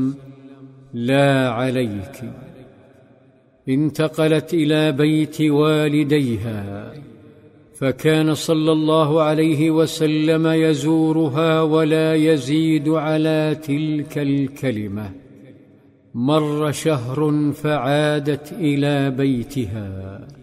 لا عليك. انتقلت إلى بيت والديها، فكان صلى الله عليه وسلم يزورها ولا يزيد على تلك الكلمة. مر شهر فعادت إلى بيتها.